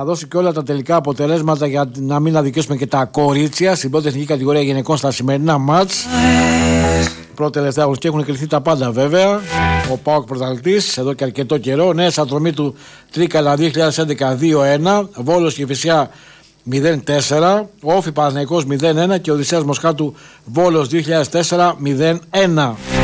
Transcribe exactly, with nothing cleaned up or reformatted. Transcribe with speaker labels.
Speaker 1: δώσει και όλα τα τελικά αποτελέσματα για να μην αδικήσουμε και τα κορίτσια στην πρώτη εθνική κατηγορία γυναικών στα σημερινά μάτς. Πρώτη τελευταία αγωνιστική έχουν κρυφθεί τα πάντα βέβαια. Ο ΠΑΟΚ πρωταθλητής εδώ και αρκετό καιρό. Νέες ατρομή του Τρίκαλα δύο χιλιάδες έντεκα δύο ένα. Βόλος και Κηφισιά μηδέν τέσσερα. Όφι Παναθηναϊκός μηδέν ένα και Οδυσσέας Μοσχάτου Βόλος δύο χιλιάδες τέσσερα μηδέν ένα.